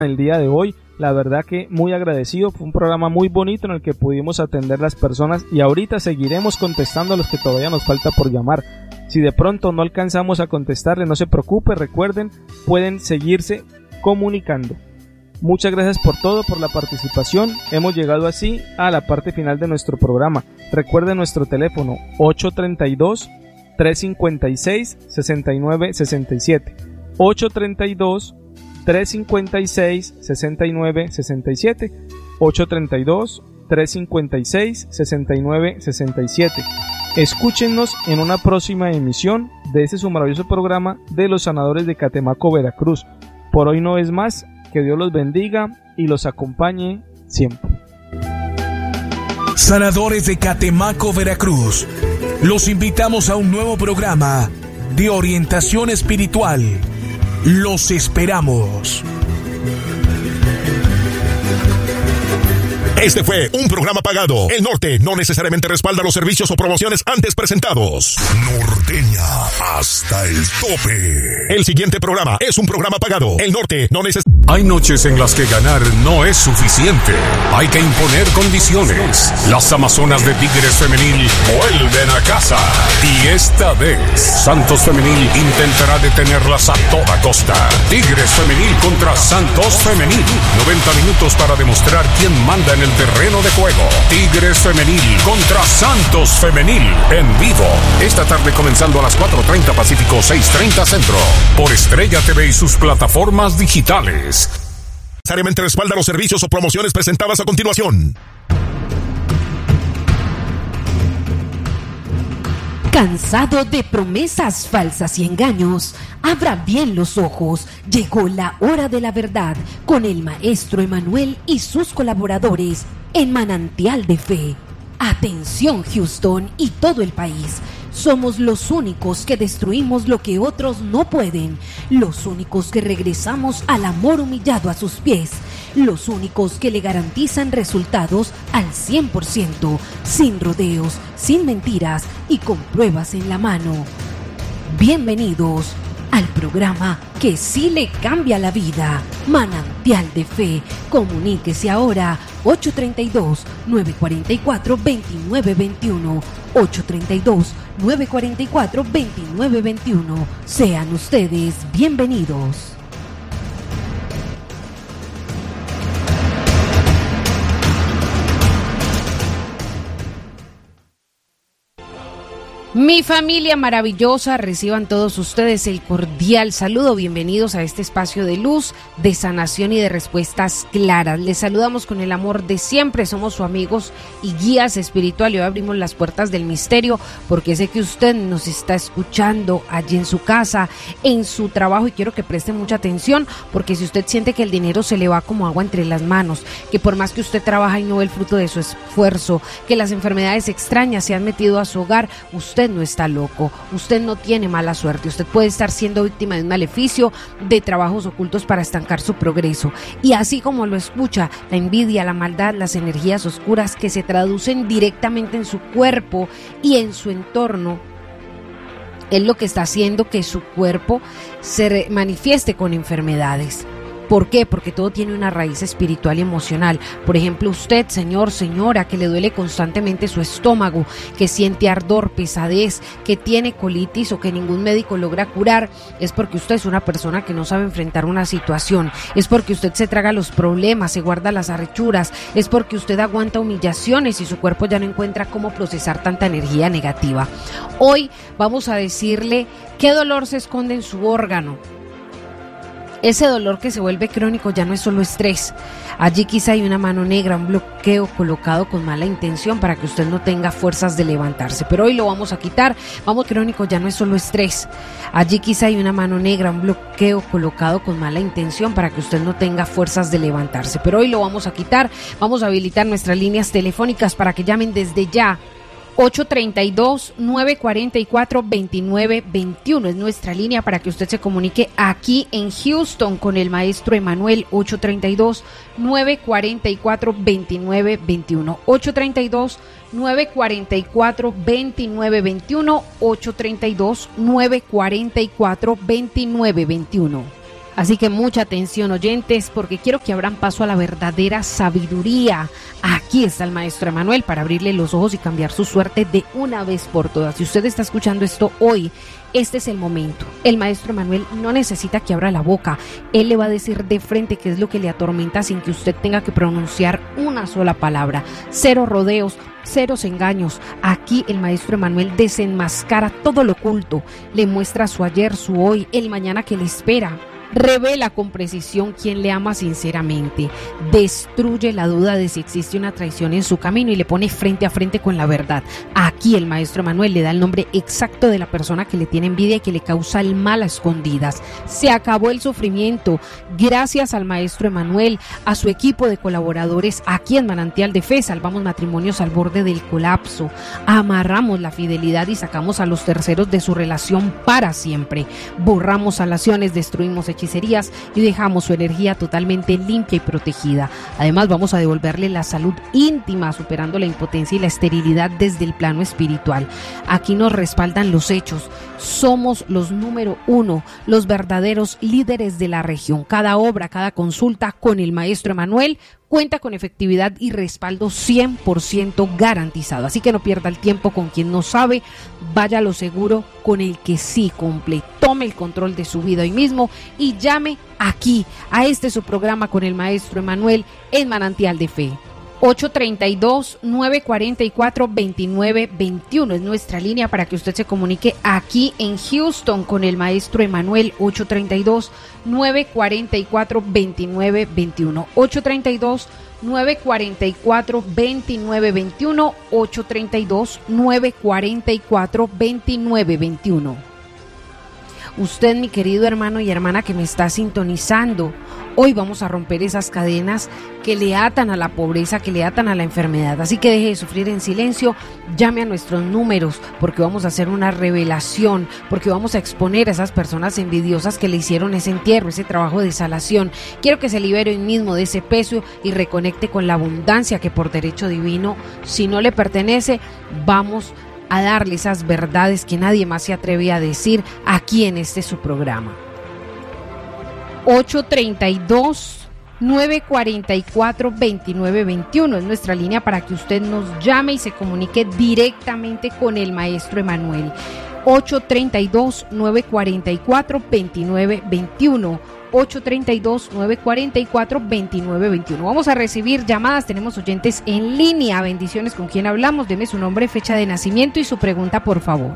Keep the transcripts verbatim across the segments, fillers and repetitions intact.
el día de hoy. La verdad que muy agradecido, fue un programa muy bonito en el que pudimos atender las personas y ahorita seguiremos contestando a los que todavía nos falta por llamar. Si de pronto no alcanzamos a contestarle, no se preocupe, recuerden, pueden seguirse comunicando. Muchas gracias por todo, por la participación. Hemos llegado así a la parte final de nuestro programa. Recuerden nuestro teléfono ocho tres dos, tres cinco seis, seis nueve seis siete. ocho tres dos, tres cinco seis, seis nueve seis siete. ocho tres dos, tres cinco seis, seis nueve seis siete. Escúchenos en una próxima emisión de este su maravilloso programa de los sanadores de Catemaco, Veracruz. Por hoy no es más. Que Dios los bendiga y los acompañe siempre. Sanadores de Catemaco, Veracruz. Los invitamos a un nuevo programa de orientación espiritual. Los esperamos. Este fue un programa pagado. El Norte no necesariamente respalda los servicios o promociones antes presentados. Norteña hasta el tope. El siguiente programa es un programa pagado. El Norte no necesita... Hay noches en las que ganar no es suficiente. Hay que imponer condiciones. Las Amazonas de Tigres Femenil vuelven a casa. Y esta vez, Santos Femenil intentará detenerlas a toda costa. Tigres Femenil contra Santos Femenil. noventa minutos para demostrar quién manda en el terreno de juego. Tigres Femenil contra Santos Femenil en vivo. Esta tarde comenzando a las cuatro treinta Pacífico, seis treinta Centro. Por Estrella T V y sus plataformas digitales. Necesariamente respalda los servicios o promociones presentadas a continuación. ¿Cansado de promesas falsas y engaños? Abra bien los ojos. Llegó la hora de la verdad con el maestro Emanuel y sus colaboradores en Manantial de Fe. Atención, Houston y todo el país. Somos los únicos que destruimos lo que otros no pueden. Los únicos que regresamos al amor humillado a sus pies. Los únicos que le garantizan resultados al cien por ciento, sin rodeos, sin mentiras y con pruebas en la mano. Bienvenidos al programa que sí le cambia la vida. Manantial de Fe. Comuníquese ahora ocho tres dos, nueve cuatro cuatro, dos nueve dos uno. ocho tres dos, nueve cuatro cuatro, dos nueve dos uno. Sean ustedes bienvenidos. Mi familia maravillosa, reciban todos ustedes el cordial saludo. Bienvenidos a este espacio de luz, de sanación y de respuestas claras. Les saludamos con el amor de siempre. Somos sus amigos y guías espirituales. Hoy abrimos las puertas del misterio porque sé que usted nos está escuchando allí en su casa, en su trabajo, y quiero que preste mucha atención porque si usted siente que el dinero se le va como agua entre las manos, que por más que usted trabaja y no ve el fruto de su esfuerzo, que las enfermedades extrañas se han metido a su hogar, usted no está loco, usted no tiene mala suerte, usted puede estar siendo víctima de un maleficio, de trabajos ocultos para estancar su progreso. Y así como lo escucha, la envidia, la maldad, las energías oscuras que se traducen directamente en su cuerpo y en su entorno, es lo que está haciendo que su cuerpo se manifieste con enfermedades. ¿Por qué? Porque todo tiene una raíz espiritual y emocional. Por ejemplo, usted, señor, señora, que le duele constantemente su estómago, que siente ardor, pesadez, que tiene colitis o que ningún médico logra curar, es porque usted es una persona que no sabe enfrentar una situación, es porque usted se traga los problemas, se guarda las arrechuras, es porque usted aguanta humillaciones y su cuerpo ya no encuentra cómo procesar tanta energía negativa. Hoy vamos a decirle qué dolor se esconde en su órgano. Ese dolor que se vuelve crónico ya no es solo estrés. Allí quizá hay una mano negra, un bloqueo colocado con mala intención para que usted no tenga fuerzas de levantarse. Pero hoy lo vamos a quitar. Vamos, crónico ya no es solo estrés. Allí quizá hay una mano negra, un bloqueo colocado con mala intención para que usted no tenga fuerzas de levantarse. Pero hoy lo vamos a quitar. Vamos a habilitar nuestras líneas telefónicas para que llamen desde ya. ocho tres dos, nueve cuatro cuatro, dos nueve dos uno es nuestra línea para que usted se comunique aquí en Houston con el maestro Emanuel. Ocho tres dos, nueve cuatro cuatro, dos nueve dos uno. ocho tres dos, nueve cuatro cuatro, dos nueve dos uno. ocho tres dos, nueve cuatro cuatro, dos nueve dos uno. Así que mucha atención, oyentes, porque quiero que abran paso a la verdadera sabiduría. Aquí está el maestro Emanuel para abrirle los ojos y cambiar su suerte de una vez por todas. Si usted está escuchando esto hoy, este es el momento. El maestro Emanuel no necesita que abra la boca. Él le va a decir de frente qué es lo que le atormenta sin que usted tenga que pronunciar una sola palabra. Cero rodeos, ceros engaños. Aquí el maestro Emanuel desenmascara todo lo oculto. Le muestra su ayer, su hoy, el mañana que le espera. Revela con precisión quién le ama sinceramente, destruye la duda de si existe una traición en su camino y le pone frente a frente con la verdad. Aquí el maestro Emanuel le da el nombre exacto de la persona que le tiene envidia y que le causa el mal a escondidas. Se acabó el sufrimiento. Gracias al maestro Emanuel, a su equipo de colaboradores aquí en Manantial de Fe, salvamos matrimonios al borde del colapso, amarramos la fidelidad y sacamos a los terceros de su relación para siempre. Borramos salaciones, destruimos hechicerías y dejamos su energía totalmente limpia y protegida. Además, vamos a devolverle la salud íntima, superando la impotencia y la esterilidad desde el plano espiritual. Aquí nos respaldan los hechos. Somos los número uno, los verdaderos líderes de la región. Cada obra, cada consulta con el maestro Emanuel cuenta con efectividad y respaldo cien por ciento garantizado. Así que no pierda el tiempo con quien no sabe, vaya a lo seguro con el que sí cumple. Tome el control de su vida hoy mismo y llame aquí a este su programa con el maestro Emanuel en Manantial de Fe. ocho tres dos, nueve cuatro cuatro, dos nueve dos uno es nuestra línea para que usted se comunique aquí en Houston con el maestro Emanuel. Ocho tres dos, nueve cuatro cuatro, dos nueve dos uno ocho tres dos, nueve cuatro cuatro, dos nueve dos uno ocho tres dos, nueve cuatro cuatro, dos nueve dos uno. Usted, mi querido hermano y hermana que me está sintonizando, hoy vamos a romper esas cadenas que le atan a la pobreza, que le atan a la enfermedad. Así que deje de sufrir en silencio, llame a nuestros números, porque vamos a hacer una revelación, porque vamos a exponer a esas personas envidiosas que le hicieron ese entierro, ese trabajo de salación. Quiero que se libere hoy mismo de ese peso y reconecte con la abundancia que por derecho divino, si no le pertenece, vamos a darle esas verdades que nadie más se atreve a decir aquí en este su programa. ocho tres dos, nueve cuatro cuatro, dos nueve dos uno es nuestra línea para que usted nos llame y se comunique directamente con el maestro Emanuel. ocho tres dos, nueve cuatro cuatro, dos nueve dos uno ocho tres dos, nueve cuatro cuatro, dos nueve dos uno. Vamos a recibir llamadas, tenemos oyentes en línea. Bendiciones, ¿con quién hablamos? Deme su nombre, fecha de nacimiento y su pregunta, por favor.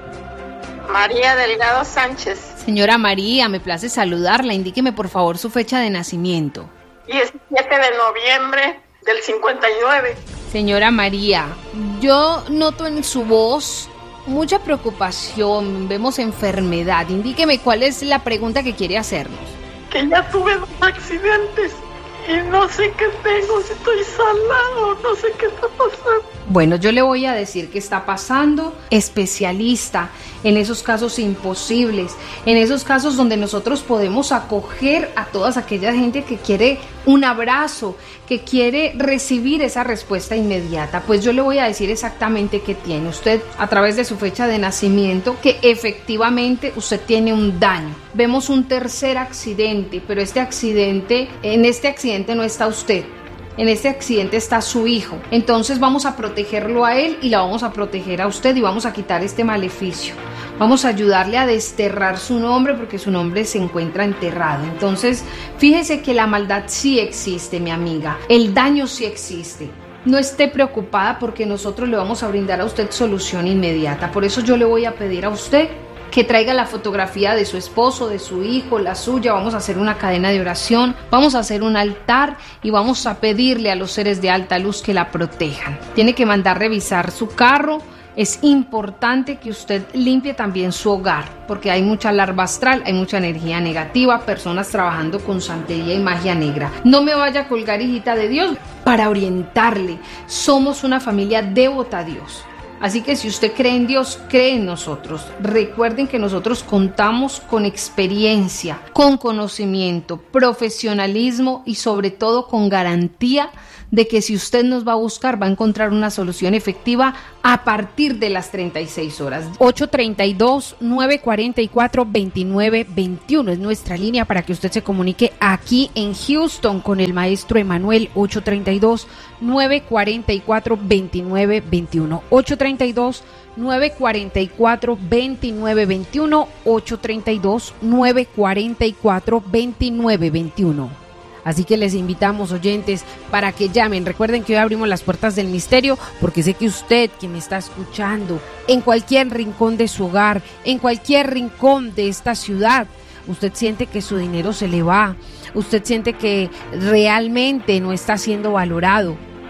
María Delgado Sánchez. Señora María, me place saludarla. Indíqueme por favor su fecha de nacimiento. diecisiete de noviembre del cincuenta y nueve. Señora María, yo noto en su voz mucha preocupación, vemos enfermedad. Indíqueme cuál es la pregunta que quiere hacernos. Que ya tuve dos accidentes y no sé qué tengo, si estoy salado, no sé qué está pasando. Bueno, yo le voy a decir qué está pasando. Especialista en esos casos imposibles, en esos casos donde nosotros podemos acoger a toda aquella gente que quiere un abrazo, que quiere recibir esa respuesta inmediata. Pues yo le voy a decir exactamente qué tiene usted a través de su fecha de nacimiento, que efectivamente usted tiene un daño. Vemos un tercer accidente, pero este accidente, en este accidente no está usted. En este accidente está su hijo. Entonces vamos a protegerlo a él y la vamos a proteger a usted y vamos a quitar este maleficio. Vamos a ayudarle a desterrar su nombre porque su nombre se encuentra enterrado. Entonces, fíjese que la maldad sí existe, mi amiga. El daño sí existe. No esté preocupada porque nosotros le vamos a brindar a usted solución inmediata. Por eso yo le voy a pedir a usted que traiga la fotografía de su esposo, de su hijo, la suya. Vamos a hacer una cadena de oración, vamos a hacer un altar y vamos a pedirle a los seres de alta luz que la protejan. Tiene que mandar revisar su carro. Es importante que usted limpie también su hogar, porque hay mucha larva astral, hay mucha energía negativa, personas trabajando con santería y magia negra. No me vaya a colgar, hijita de Dios, para orientarle. Somos una familia devota a Dios. Así que si usted cree en Dios, cree en nosotros. Recuerden que nosotros contamos con experiencia, con conocimiento, profesionalismo y sobre todo con garantía de que si usted nos va a buscar, va a encontrar una solución efectiva a partir de las treinta y seis horas. ocho tres dos, nueve cuatro cuatro, dos nueve dos uno es nuestra línea para que usted se comunique aquí en Houston con el maestro Emanuel. Ocho tres dos, nueve cuatro cuatro, dos nueve dos uno. ocho tres dos, nueve cuatro cuatro, dos nueve dos uno. ocho tres dos, nueve cuatro cuatro, dos nueve dos uno. Así que les invitamos, oyentes, para que llamen. Recuerden que hoy abrimos las puertas del misterio porque sé que usted, que me está escuchando, en cualquier rincón de su hogar, en cualquier rincón de esta ciudad, usted siente que su dinero se le va, usted siente que realmente no está siendo valorado.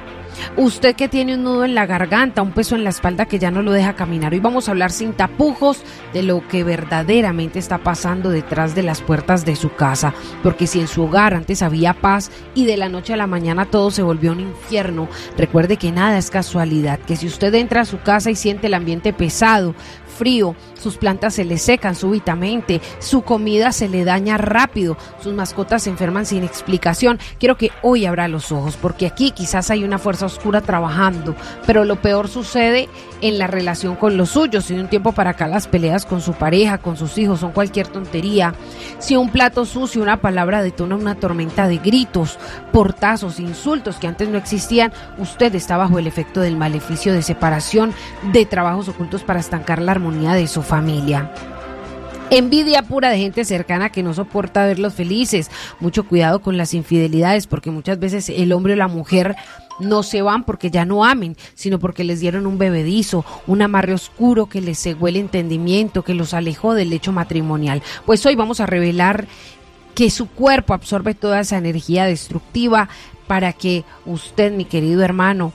Usted que tiene un nudo en la garganta, un peso en la espalda que ya no lo deja caminar. Hoy vamos a hablar sin tapujos de lo que verdaderamente está pasando detrás de las puertas de su casa. Porque si en su hogar antes había paz y de la noche a la mañana todo se volvió un infierno, recuerde que nada es casualidad. Que si usted entra a su casa y siente el ambiente pesado, frío, sus plantas se le secan súbitamente, su comida se le daña rápido, sus mascotas se enferman sin explicación, quiero que hoy abra los ojos, porque aquí quizás hay una fuerza oscura trabajando, pero lo peor sucede en la relación con los suyos. Si de un tiempo para acá las peleas con su pareja, con sus hijos son cualquier tontería, si un plato sucio, una palabra detona una tormenta de gritos, portazos, insultos que antes no existían, usted está bajo el efecto del maleficio de separación, de trabajos ocultos para estancar la armonía de su familia. Envidia pura de gente cercana que no soporta verlos felices. Mucho cuidado con las infidelidades, porque muchas veces el hombre o la mujer no se van porque ya no amen, sino porque les dieron un bebedizo, un amarre oscuro que les cegó el entendimiento, que los alejó del lecho matrimonial. Pues hoy vamos a revelar que su cuerpo absorbe toda esa energía destructiva para que usted, mi querido hermano,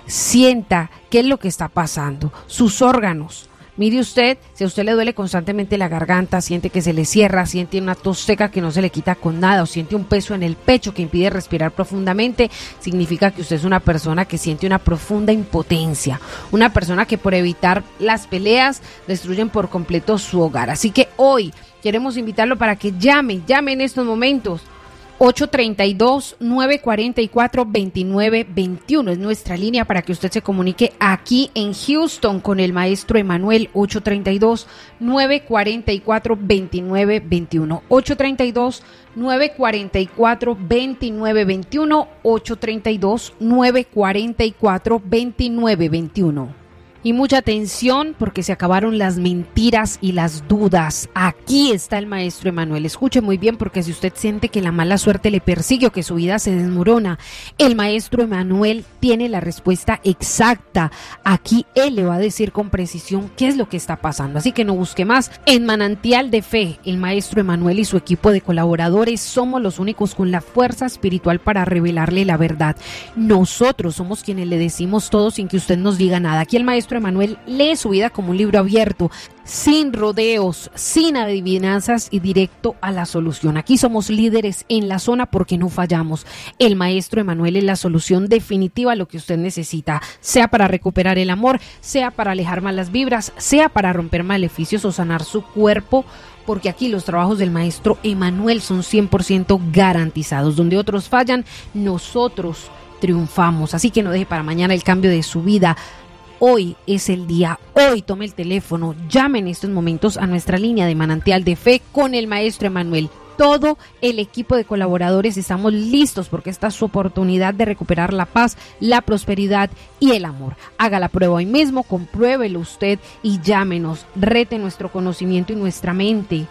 sienta qué es lo que está pasando. Sus órganos. Mire usted, si a usted le duele constantemente la garganta, siente que se le cierra, siente una tos seca que no se le quita con nada, o siente un peso en el pecho que impide respirar profundamente, significa que usted es una persona que siente una profunda impotencia, una persona que por evitar las peleas destruyen por completo su hogar. Así que hoy queremos invitarlo para que llame, llame en estos momentos. ocho tres dos, nueve cuatro cuatro, dos nueve dos uno es nuestra línea para que usted se comunique aquí en Houston con el maestro Emanuel. Ocho tres dos, nueve cuatro cuatro, dos nueve dos uno. ocho tres dos, nueve cuatro cuatro, dos nueve dos uno. ocho tres dos, nueve cuatro cuatro, dos nueve dos uno. Y mucha atención porque se acabaron las mentiras y las dudas. Aquí está el maestro Emanuel. Escuche muy bien, porque si usted siente que la mala suerte le persigue o que su vida se desmorona, el maestro Emanuel tiene la respuesta exacta. Aquí él le va a decir con precisión qué es lo que está pasando. Así que no busque más. En Manantial de Fe, el maestro Emanuel y su equipo de colaboradores somos los únicos con la fuerza espiritual para revelarle la verdad. Nosotros somos quienes le decimos todo sin que usted nos diga nada. Aquí el maestro Emanuel lee su vida como un libro abierto, sin rodeos, sin adivinanzas y directo a la solución. Aquí somos líderes en la zona porque no fallamos. El maestro Emanuel es la solución definitiva a lo que usted necesita, sea para recuperar el amor, sea para alejar malas vibras, sea para romper maleficios o sanar su cuerpo, porque aquí los trabajos del maestro Emanuel son cien por ciento garantizados. Donde otros fallan, nosotros triunfamos. Así que no deje para mañana el cambio de su vida. Hoy es el día, hoy tome el teléfono, llame en estos momentos a nuestra línea de Manantial de Fe con el maestro Emanuel. Todo el equipo de colaboradores estamos listos porque esta es su oportunidad de recuperar la paz, la prosperidad y el amor. Haga la prueba hoy mismo, compruébelo usted y llámenos, rete nuestro conocimiento y nuestra mente.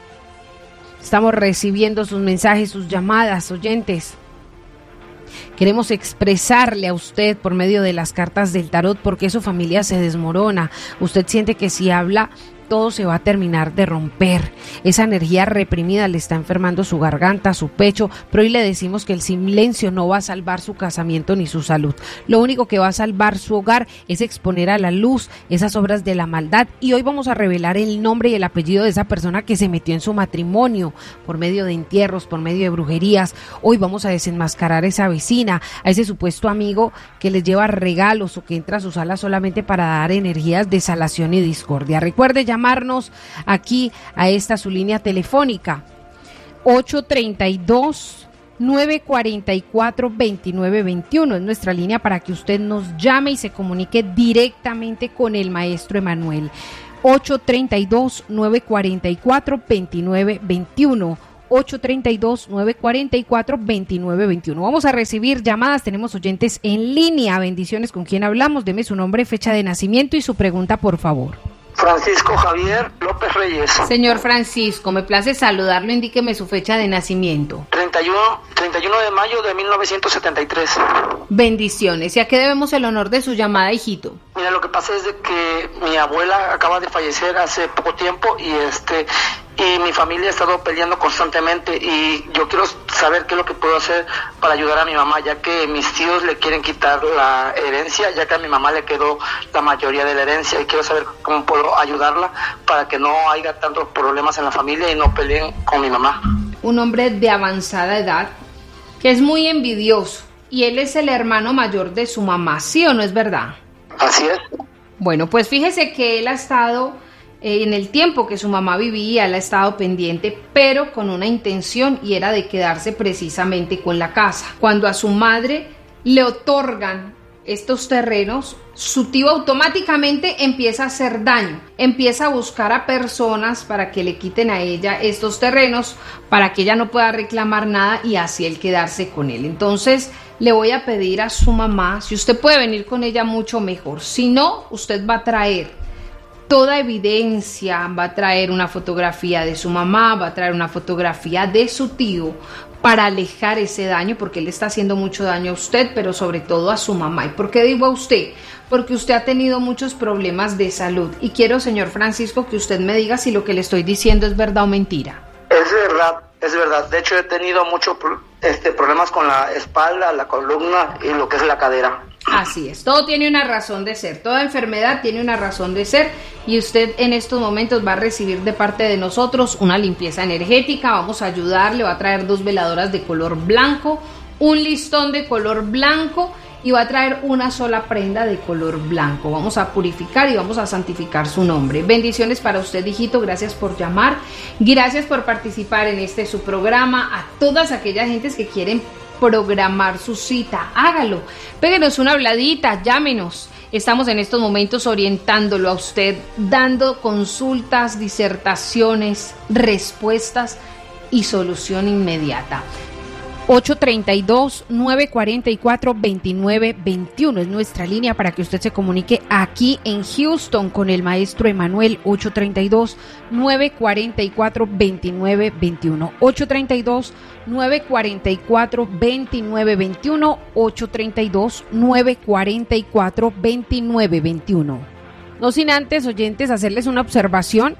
Estamos recibiendo sus mensajes, sus llamadas, oyentes. Queremos expresarle a usted por medio de las cartas del tarot por qué su familia se desmorona. Usted siente que si habla todo se va a terminar de romper. Esa energía reprimida le está enfermando su garganta, su pecho, pero hoy le decimos que el silencio no va a salvar su casamiento ni su salud. Lo único que va a salvar su hogar es exponer a la luz esas obras de la maldad, y hoy vamos a revelar el nombre y el apellido de esa persona que se metió en su matrimonio por medio de entierros, por medio de brujerías. Hoy vamos a desenmascarar a esa vecina, a ese supuesto amigo que les lleva regalos o que entra a su sala solamente para dar energías de salación y discordia. Recuerde llamarnos aquí a esta su línea telefónica ocho treinta y dos, nueve cuarenta y cuatro, veintinueve veintiuno, es nuestra línea para que usted nos llame y se comunique directamente con el maestro Emanuel. ocho treinta y dos, nueve cuarenta y cuatro, veintinueve veintiuno. ocho treinta y dos, nueve cuarenta y cuatro, veintinueve veintiuno. Vamos a recibir llamadas, tenemos oyentes en línea. Bendiciones, ¿con quién hablamos? Deme su nombre, fecha de nacimiento y su pregunta, por favor. Francisco Javier López Reyes. Señor Francisco, me place saludarlo, indíqueme su fecha de nacimiento. treinta y uno, treinta y uno de mayo de mil novecientos setenta y tres. Bendiciones. ¿Y a qué debemos el honor de su llamada, hijito? Mira, lo que pasa es de que mi abuela acaba de fallecer hace poco tiempo y este y mi familia ha estado peleando constantemente y yo quiero saber qué es lo que puedo hacer para ayudar a mi mamá, ya que mis tíos le quieren quitar la herencia, ya que a mi mamá le quedó la mayoría de la herencia, y quiero saber cómo puedo ayudarla para que no haya tantos problemas en la familia y no peleen con mi mamá. Un hombre de avanzada edad que es muy envidioso, y él es el hermano mayor de su mamá, ¿sí o no es verdad? Así es. Bueno, pues fíjese que él ha estado, eh, en el tiempo que su mamá vivía, él ha estado pendiente, pero con una intención, y era de quedarse precisamente con la casa. Cuando a su madre le otorgan estos terrenos, su tío automáticamente empieza a hacer daño, empieza a buscar a personas para que le quiten a ella estos terrenos, para que ella no pueda reclamar nada y así él quedarse con él. Entonces le voy a pedir a su mamá, si usted puede venir con ella mucho mejor, si no, usted va a traer toda evidencia, va a traer una fotografía de su mamá, va a traer una fotografía de su tío, para alejar ese daño, porque él está haciendo mucho daño a usted, pero sobre todo a su mamá. ¿Y por qué digo a usted? Porque usted ha tenido muchos problemas de salud, y quiero, señor Francisco, que usted me diga si lo que le estoy diciendo es verdad o mentira. Es verdad, es verdad. De hecho, he tenido muchos este, problemas con la espalda, la columna y lo que es la cadera. Así es, todo tiene una razón de ser, toda enfermedad tiene una razón de ser, y usted en estos momentos va a recibir de parte de nosotros una limpieza energética. Vamos a ayudarle, va a traer dos veladoras de color blanco, un listón de color blanco y va a traer una sola prenda de color blanco. Vamos a purificar y vamos a santificar su nombre. Bendiciones para usted, hijito, gracias por llamar, gracias por participar en este su programa. A todas aquellas gentes que quieren programar su cita, hágalo, péguenos una habladita, llámenos. Estamos en estos momentos orientándolo a usted, dando consultas, disertaciones, respuestas y solución inmediata. ocho treinta y dos, nueve cuarenta y cuatro, veintinueve veintiuno es nuestra línea para que usted se comunique aquí en Houston con el maestro Emanuel. Ocho treinta y dos, nueve cuarenta y cuatro, veintinueve veintiuno. ocho treinta y dos, nueve cuarenta y cuatro, veintinueve veintiuno. ocho treinta y dos, nueve cuarenta y cuatro, veintinueve veintiuno. No sin antes, oyentes, hacerles una observación.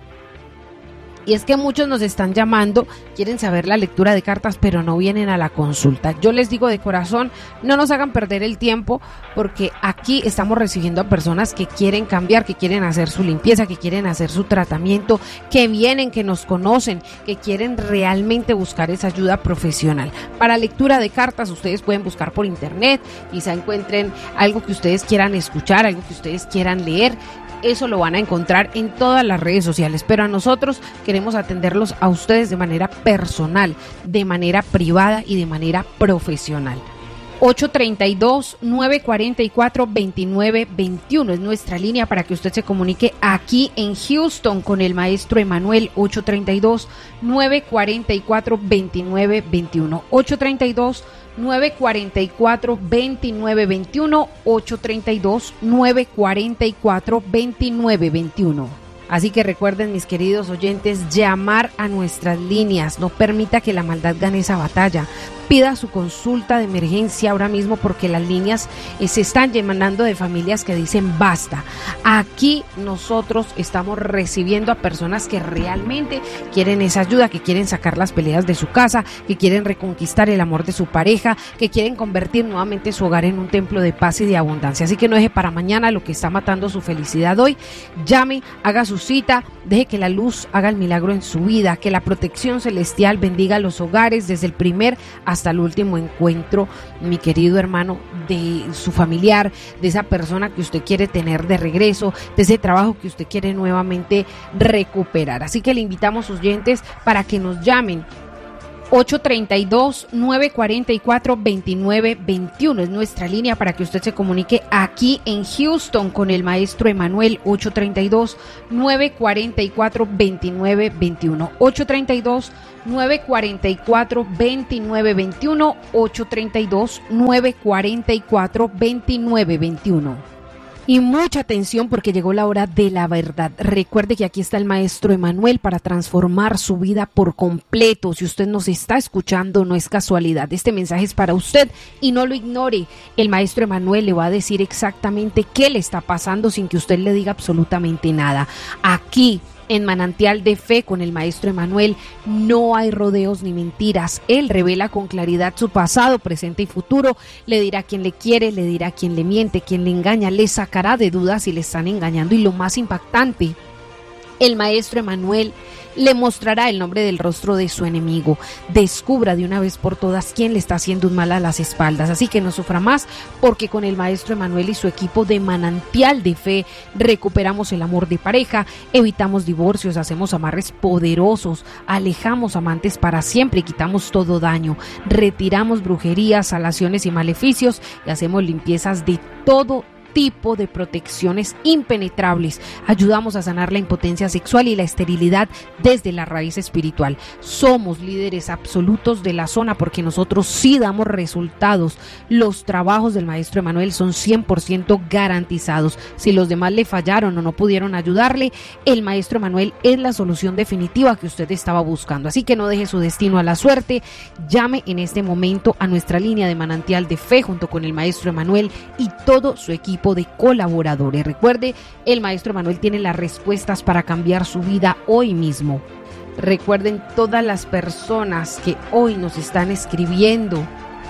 Y es que muchos nos están llamando, quieren saber la lectura de cartas, pero no vienen a la consulta. Yo les digo de corazón, no nos hagan perder el tiempo, porque aquí estamos recibiendo a personas que quieren cambiar, que quieren hacer su limpieza, que quieren hacer su tratamiento, que vienen, que nos conocen, que quieren realmente buscar esa ayuda profesional. Para lectura de cartas, ustedes pueden buscar por internet, quizá encuentren algo que ustedes quieran escuchar, algo que ustedes quieran leer. Eso lo van a encontrar en todas las redes sociales, pero a nosotros queremos atenderlos a ustedes de manera personal, de manera privada y de manera profesional. ocho treinta y dos, nueve cuarenta y cuatro, veintinueve veintiuno es nuestra línea para que usted se comunique aquí en Houston con el maestro Emanuel. Ocho treinta y dos, nueve cuarenta y cuatro, veintinueve veintiuno. ocho treinta y dos, nueve cuarenta y cuatro, veintinueve veintiuno. ocho treinta y dos, nueve cuarenta y cuatro, veintinueve veintiuno. Así que recuerden, mis queridos oyentes, llamar a nuestras líneas. No permita que la maldad gane esa batalla. pida su consulta de emergencia ahora mismo porque las líneas eh, se están llenando de familias que dicen basta. Aquí nosotros estamos recibiendo a personas que realmente quieren esa ayuda, que quieren sacar las peleas de su casa, que quieren reconquistar el amor de su pareja, que quieren convertir nuevamente su hogar en un templo de paz y de abundancia. Así que no deje para mañana lo que está matando su felicidad hoy. Llame, haga su cita, deje que la luz haga el milagro en su vida, que la protección celestial bendiga los hogares desde el primer hasta el último encuentro, mi querido hermano, de su familiar, de esa persona que usted quiere tener de regreso, de ese trabajo que usted quiere nuevamente recuperar. Así que le invitamos, oyentes, para que nos llamen. ocho treinta y dos, nueve cuarenta y cuatro, veintinueve veintiuno es nuestra línea para que usted se comunique aquí en Houston con el maestro Emanuel. Ocho treinta y dos, nueve cuarenta y cuatro, veintinueve veintiuno. ocho treinta y dos, nueve cuarenta y cuatro, veintinueve veintiuno. ocho treinta y dos, nueve cuarenta y cuatro, veintinueve veintiuno. Y mucha atención porque llegó la hora de la verdad. Recuerde que aquí está el maestro Emanuel para transformar su vida por completo. Si usted nos está escuchando, no es casualidad. Este mensaje es para usted y no lo ignore. El maestro Emanuel le va a decir exactamente qué le está pasando sin que usted le diga absolutamente nada. Aquí, en Manantial de Fe con el maestro Emanuel, no hay rodeos ni mentiras. Él revela con claridad su pasado, presente y futuro. Le dirá quién le quiere, le dirá quién le miente, quién le engaña, le sacará de dudas si le están engañando. Y lo más impactante, el maestro Emanuel le mostrará el nombre del rostro de su enemigo. Descubra de una vez por todas quién le está haciendo un mal a las espaldas. Así que no sufra más, porque con el maestro Emanuel y su equipo de Manantial de Fe recuperamos el amor de pareja, evitamos divorcios, hacemos amarres poderosos, alejamos amantes para siempre y quitamos todo daño, retiramos brujerías, salaciones y maleficios y hacemos limpiezas de todo tipo de protecciones impenetrables. Ayudamos a sanar la impotencia sexual y la esterilidad desde la raíz espiritual. Somos líderes absolutos de la zona porque nosotros sí damos resultados. Los trabajos del maestro Emanuel son cien por ciento garantizados. Si los demás le fallaron o no pudieron ayudarle, el maestro Emanuel es la solución definitiva que usted estaba buscando. Así que no deje su destino a la suerte. Llame en este momento a nuestra línea de Manantial de Fe junto con el maestro Emanuel y todo su equipo de colaboradores. Recuerde, el maestro Emanuel tiene las respuestas para cambiar su vida hoy mismo. Recuerden todas las personas que hoy nos están escribiendo.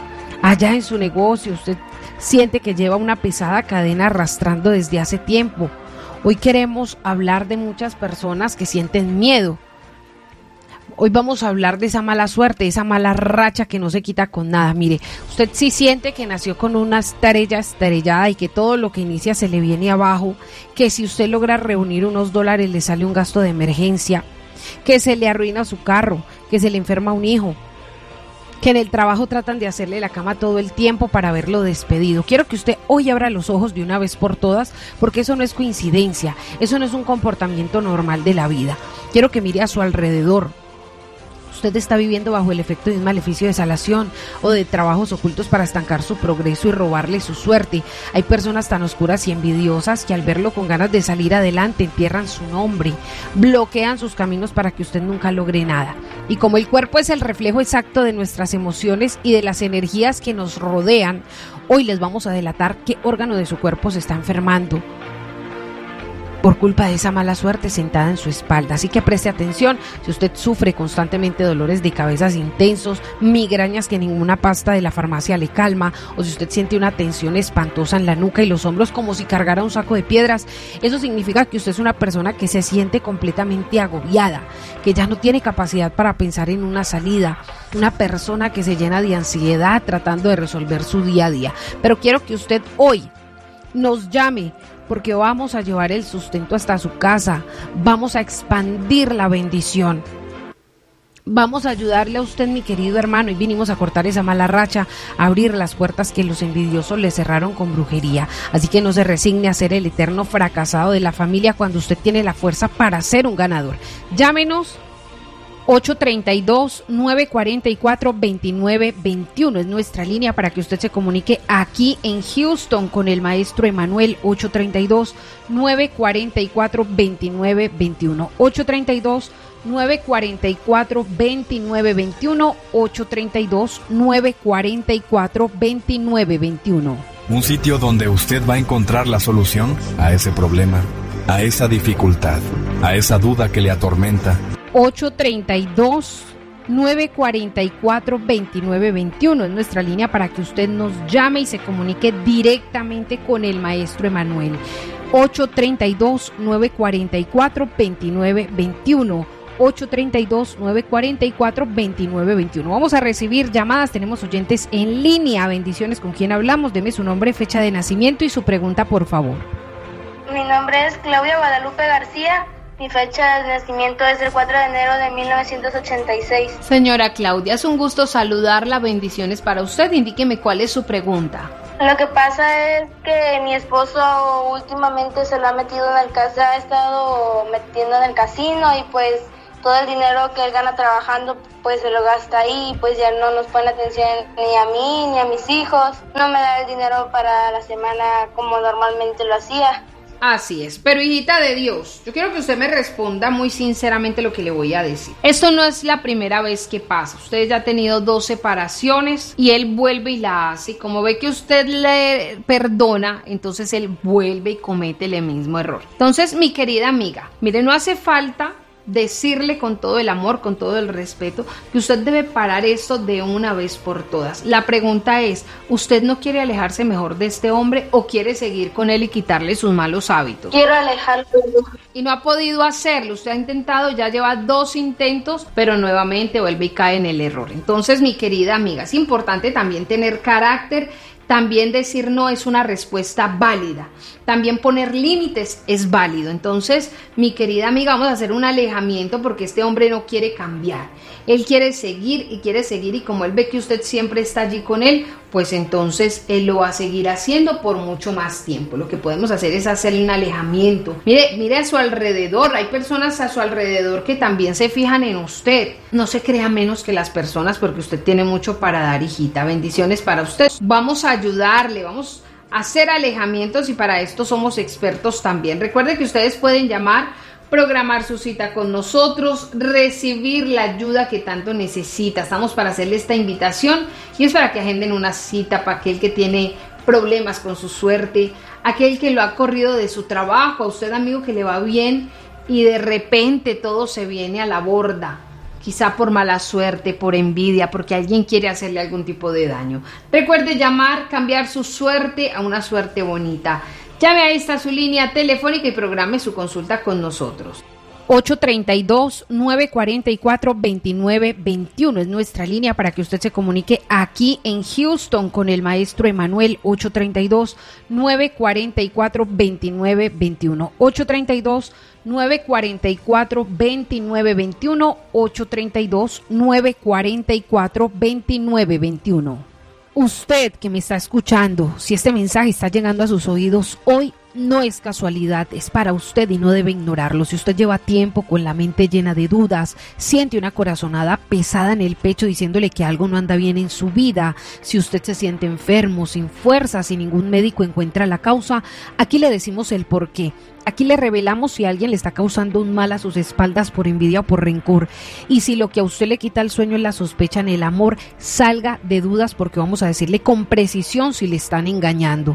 Allá en su negocio usted siente que lleva una pesada cadena arrastrando desde hace tiempo. Hoy queremos hablar de muchas personas que sienten miedo. Hoy vamos a hablar de esa mala suerte, esa mala racha que no se quita con nada. Mire, usted sí siente que nació con una estrella estrellada y que todo lo que inicia se le viene abajo, que si usted logra reunir unos dólares le sale un gasto de emergencia, que se le arruina su carro, que se le enferma un hijo, que en el trabajo tratan de hacerle la cama todo el tiempo para verlo despedido. Quiero que usted hoy abra los ojos de una vez por todas, porque eso no es coincidencia, eso no es un comportamiento normal de la vida. Quiero que mire a su alrededor. Usted está viviendo bajo el efecto de un maleficio de salación o de trabajos ocultos para estancar su progreso y robarle su suerte. Hay personas tan oscuras y envidiosas que al verlo con ganas de salir adelante entierran su nombre, bloquean sus caminos para que usted nunca logre nada. Y como el cuerpo es el reflejo exacto de nuestras emociones y de las energías que nos rodean, hoy les vamos a delatar qué órgano de su cuerpo se está enfermando por culpa de esa mala suerte sentada en su espalda. Así que preste atención. Si usted sufre constantemente dolores de cabezas intensos, migrañas que ninguna pasta de la farmacia le calma, o si usted siente una tensión espantosa en la nuca y los hombros como si cargara un saco de piedras, eso significa que usted es una persona que se siente completamente agobiada, que ya no tiene capacidad para pensar en una salida, una persona que se llena de ansiedad tratando de resolver su día a día. Pero quiero que usted hoy nos llame, porque vamos a llevar el sustento hasta su casa, vamos a expandir la bendición, vamos a ayudarle a usted, mi querido hermano, y vinimos a cortar esa mala racha, a abrir las puertas que los envidiosos le cerraron con brujería. Así que no se resigne a ser el eterno fracasado de la familia cuando usted tiene la fuerza para ser un ganador. Llámenos. ocho treinta y dos, nueve cuarenta y cuatro, veintinueve veintiuno es nuestra línea para que usted se comunique aquí en Houston con el maestro Emanuel. Ocho treinta y dos, nueve cuarenta y cuatro, veintinueve veintiuno. ocho treinta y dos, nueve cuatro cuatro, dos nueve dos uno, ocho tres dos, nueve cuatro cuatro, dos nueve dos uno. Un sitio donde usted va a encontrar la solución a ese problema, a esa dificultad, a esa duda que le atormenta. ocho tres dos, nueve cuatro cuatro, dos nueve dos uno es nuestra línea para que usted nos llame y se comunique directamente con el maestro Emanuel. ocho tres dos, nueve cuatro cuatro, dos nueve dos uno. ocho tres dos, nueve cuatro cuatro, dos nueve dos uno. Vamos a recibir llamadas, tenemos oyentes en línea. Bendiciones, ¿con quién hablamos? Deme su nombre, fecha de nacimiento y su pregunta, por favor. Mi nombre es Claudia Guadalupe García. Mi fecha de nacimiento es el cuatro de enero de mil novecientos ochenta y seis. Señora Claudia, es un gusto saludarla. Bendiciones para usted. Indíqueme cuál es su pregunta. Lo que pasa es que mi esposo últimamente se lo ha metido en el casino, ha estado metiendo en el casino y pues todo el dinero que él gana trabajando pues se lo gasta ahí, pues ya no nos pone atención ni a mí ni a mis hijos. No me da el dinero para la semana como normalmente lo hacía. Así es, pero hijita de Dios, yo quiero que usted me responda muy sinceramente lo que le voy a decir. Esto no es la primera vez que pasa, usted ya ha tenido dos separaciones y él vuelve y la hace. Como ve que usted le perdona, entonces él vuelve y comete el mismo error. Entonces, mi querida amiga, mire, no hace falta decirle con todo el amor, con todo el respeto, que usted debe parar esto de una vez por todas. La pregunta es, ¿usted no quiere alejarse mejor de este hombre o quiere seguir con él y quitarle sus malos hábitos? Quiero alejarlo. Y no ha podido hacerlo, usted ha intentado, ya lleva dos intentos, pero nuevamente vuelve y cae en el error. Entonces, mi querida amiga, es importante también tener carácter. También decir no es una respuesta válida. También poner límites es válido. Entonces, mi querida amiga, vamos a hacer un alejamiento porque este hombre no quiere cambiar. Él quiere seguir y quiere seguir y como él ve que usted siempre está allí con él, pues entonces él lo va a seguir haciendo por mucho más tiempo. Lo que podemos hacer es hacerle un alejamiento. Mire, mire a su alrededor. Hay personas a su alrededor que también se fijan en usted. No se crea menos que las personas porque usted tiene mucho para dar, hijita. Bendiciones para usted. Vamos a ayudarle, vamos a hacer alejamientos y para esto somos expertos también. Recuerde que ustedes pueden llamar, programar su cita con nosotros, recibir la ayuda que tanto necesita. Estamos para hacerle esta invitación y es para que agenden una cita para aquel que tiene problemas con su suerte, aquel que lo ha corrido de su trabajo, a usted amigo que le va bien y de repente todo se viene a la borda. Quizá por mala suerte, por envidia, porque alguien quiere hacerle algún tipo de daño. Recuerde llamar, cambiar su suerte a una suerte bonita. Llame, ahí está su línea telefónica y programe su consulta con nosotros. ocho tres dos, nueve cuatro cuatro, dos nueve dos uno es nuestra línea para que usted se comunique aquí en Houston con el maestro Emanuel. Ocho tres dos, nueve cuatro cuatro, dos nueve dos uno. ocho tres dos, nueve cuatro cuatro, dos nueve dos uno. ocho tres dos, nueve cuatro cuatro, dos nueve dos uno. Usted que me está escuchando, si este mensaje está llegando a sus oídos hoy, no es casualidad, es para usted y no debe ignorarlo. Si usted lleva tiempo con la mente llena de dudas, siente una corazonada pesada en el pecho diciéndole que algo no anda bien en su vida, si usted se siente enfermo, sin fuerza, si ningún médico encuentra la causa, aquí le decimos el por qué. Aquí le revelamos si alguien le está causando un mal a sus espaldas por envidia o por rencor. Y si lo que a usted le quita el sueño es la sospecha en el amor, salga de dudas porque vamos a decirle con precisión si le están engañando.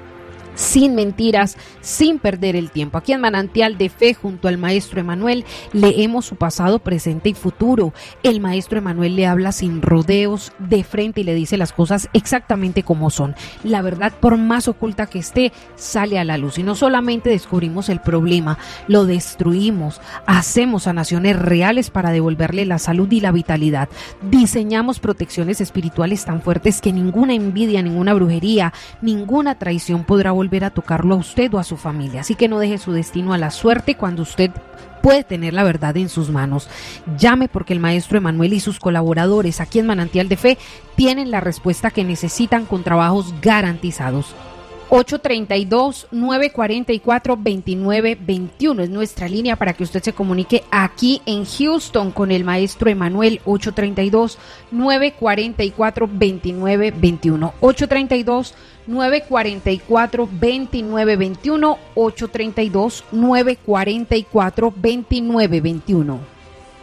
Sin mentiras, sin perder el tiempo. Aquí en Manantial de Fe, junto al maestro Emanuel, leemos su pasado, presente y futuro. El maestro Emanuel le habla sin rodeos, de frente, y le dice las cosas exactamente como son. La verdad, por más oculta que esté, sale a la luz. Y no solamente descubrimos el problema, lo destruimos, hacemos sanaciones reales para devolverle la salud y la vitalidad. Diseñamos protecciones espirituales tan fuertes que ninguna envidia, ninguna brujería, ninguna traición podrá volver a tocarlo a usted o a su familia. Así que no deje su destino a la suerte cuando usted puede tener la verdad en sus manos. Llame porque el maestro Emanuel y sus colaboradores aquí en Manantial de Fe tienen la respuesta que necesitan con trabajos garantizados. ocho tres dos, nueve cuatro cuatro, dos nueve dos uno es nuestra línea para que usted se comunique aquí en Houston con el maestro Emanuel. Ocho tres dos, nueve cuatro cuatro, dos nueve dos uno. ocho tres dos, nueve cuatro cuatro, dos nueve dos uno. ocho tres dos, nueve cuatro cuatro, dos nueve dos uno.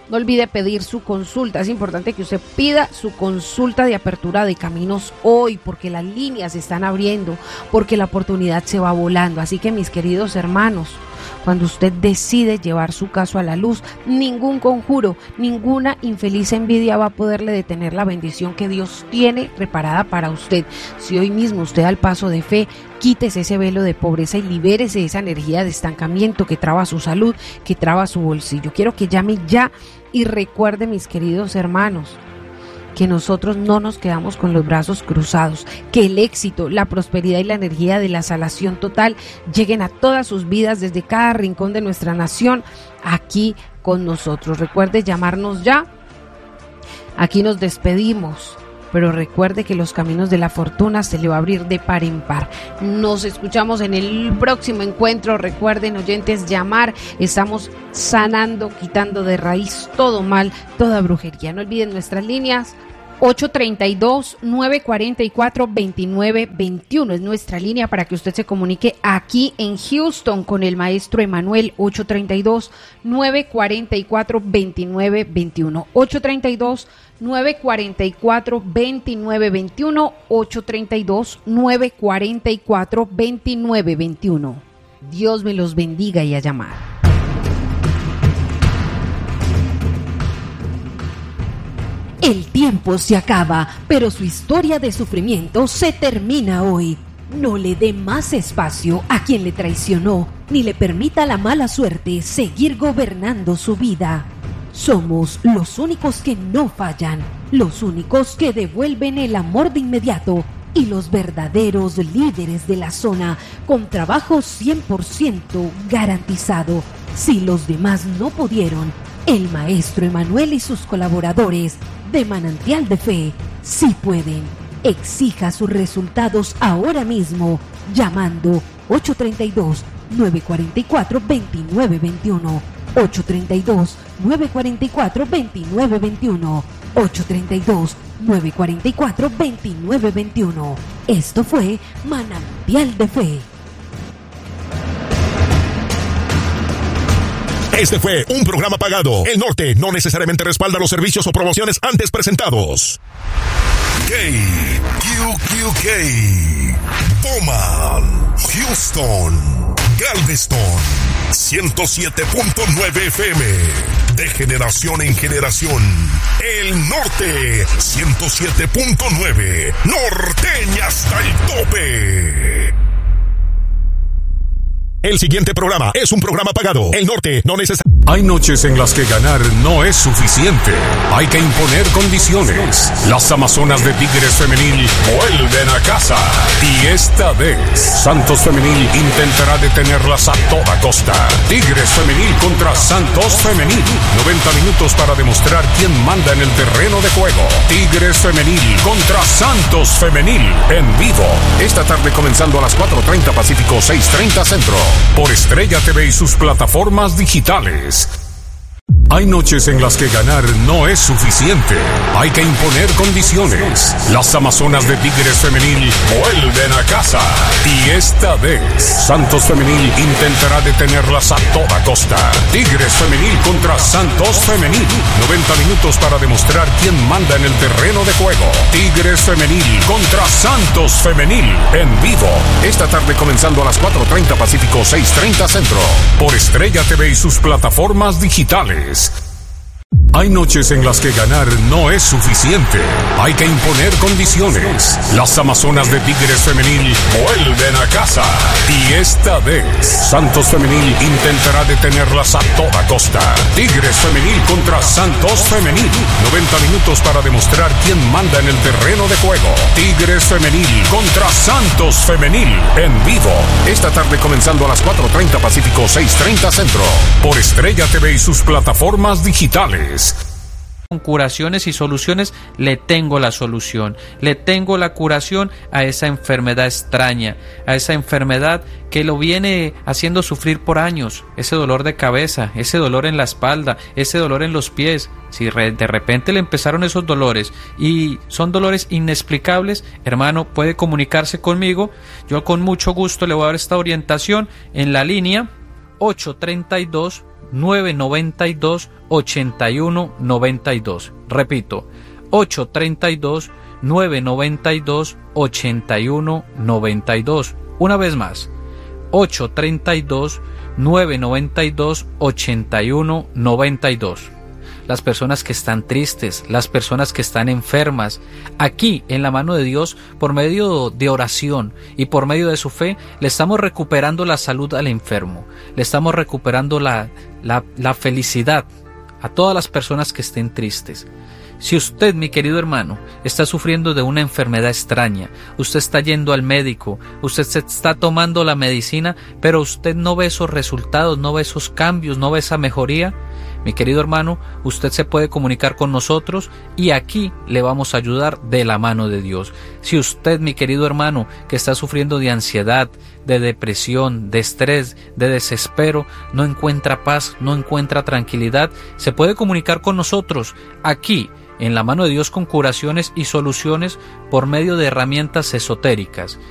No olvide pedir su consulta. Es importante que usted pida su consulta de apertura de caminos hoy, porque las líneas se están abriendo, porque la oportunidad se va volando. Así que, mis queridos hermanos, cuando usted decide llevar su caso a la luz, ningún conjuro, ninguna infeliz envidia va a poderle detener la bendición que Dios tiene preparada para usted. Si hoy mismo usted da el paso de fe, quítese ese velo de pobreza y libérese de esa energía de estancamiento que traba su salud, que traba su bolsillo. Quiero que llame ya y recuerde, mis queridos hermanos, que nosotros no nos quedamos con los brazos cruzados, que el éxito, la prosperidad y la energía de la sanación total lleguen a todas sus vidas desde cada rincón de nuestra nación, aquí con nosotros. Recuerde llamarnos ya. Aquí nos despedimos, pero recuerde que los caminos de la fortuna se le va a abrir de par en par. Nos escuchamos en el próximo encuentro. Recuerden, oyentes, llamar. Estamos sanando, quitando de raíz todo mal, toda brujería. No olviden nuestras líneas. ocho treinta y dos, nueve cuarenta y cuatro, veintinueve veintiuno es nuestra línea para que usted se comunique aquí en Houston con el maestro Emanuel. Ocho treinta y dos, nueve cuarenta y cuatro, veintinueve veintiuno. ocho treinta y dos, nueve cuarenta y cuatro, veintinueve veintiuno. ocho treinta y dos, nueve cuarenta y cuatro, veintinueve veintiuno. Dios me los bendiga y a llamar. El tiempo se acaba, pero su historia de sufrimiento se termina hoy. No le dé más espacio a quien le traicionó, ni le permita a la mala suerte seguir gobernando su vida. Somos los únicos que no fallan, los únicos que devuelven el amor de inmediato y los verdaderos líderes de la zona, con trabajo cien por ciento garantizado. Si los demás no pudieron, el maestro Emanuel y sus colaboradores de Manantial de Fe sí pueden. Exija sus resultados ahora mismo llamando ocho treinta y dos, nueve cuarenta y cuatro, veintinueve veintiuno. ocho treinta y dos, nueve cuarenta y cuatro, veintinueve veintiuno. ocho treinta y dos, nueve cuarenta y cuatro, veintinueve veintiuno. Esto fue Manantial de Fe. Este fue un programa pagado. El Norte no necesariamente respalda los servicios o promociones antes presentados. K Q Q K, Bowman, Houston, Galveston, ciento siete punto nueve F M. De generación en generación. El Norte, ciento siete punto nueve. Norteña hasta el tope. El siguiente programa es un programa pagado. El Norte no necesita... Hay noches en las que ganar no es suficiente. Hay que imponer condiciones. Las Amazonas de Tigres Femenil vuelven a casa. Y esta vez, Santos Femenil intentará detenerlas a toda costa. Tigres Femenil contra Santos Femenil. noventa minutos para demostrar quién manda en el terreno de juego. Tigres Femenil contra Santos Femenil. En vivo. Esta tarde comenzando a las cuatro treinta Pacífico, seis treinta Centro. Por Estrella T V y sus plataformas digitales. Hay noches en las que ganar no es suficiente. Hay que imponer condiciones. Las Amazonas de Tigres Femenil vuelven a casa. Y esta vez, Santos Femenil intentará detenerlas a toda costa. Tigres Femenil contra Santos Femenil. noventa minutos para demostrar quién manda en el terreno de juego. Tigres Femenil contra Santos Femenil. En vivo. Esta tarde comenzando a las cuatro treinta Pacífico, seis treinta Centro. Por Estrella T V y sus plataformas digitales. Hay noches en las que ganar no es suficiente. Hay que imponer condiciones. Las Amazonas de Tigres Femenil vuelven a casa. Y esta vez, Santos Femenil intentará detenerlas a toda costa. Tigres Femenil contra Santos Femenil. noventa minutos para demostrar quién manda en el terreno de juego. Tigres Femenil contra Santos Femenil. En vivo. Esta tarde comenzando a las cuatro treinta Pacífico, seis treinta Centro. Por Estrella T V y sus plataformas digitales. Con curaciones y soluciones le tengo la solución, le tengo la curación a esa enfermedad extraña, a esa enfermedad que lo viene haciendo sufrir por años, ese dolor de cabeza, ese dolor en la espalda, ese dolor en los pies. Si de repente le empezaron esos dolores y son dolores inexplicables, hermano, puede comunicarse conmigo. Yo con mucho gusto le voy a dar esta orientación en la línea ocho treinta y dos, nueve nueve dos, ocho uno nueve dos. Repito, ocho tres dos, nueve nueve dos, ocho uno nueve dos. Una vez más, ocho tres dos, nueve nueve dos, ocho uno nueve dos. Las personas que están tristes, las personas que están enfermas, aquí en la mano de Dios, por medio de oración y por medio de su fe, le estamos recuperando la salud al enfermo, le estamos recuperando la, la, la felicidad a todas las personas que estén tristes. Si usted, mi querido hermano, está sufriendo de una enfermedad extraña, usted está yendo al médico, usted se está tomando la medicina, pero usted no ve esos resultados, no ve esos cambios, no ve esa mejoría, mi querido hermano, usted se puede comunicar con nosotros y aquí le vamos a ayudar de la mano de Dios. Si usted, mi querido hermano, que está sufriendo de ansiedad, de depresión, de estrés, de desespero, no encuentra paz, no encuentra tranquilidad, se puede comunicar con nosotros aquí en la mano de Dios con curaciones y soluciones por medio de herramientas esotéricas.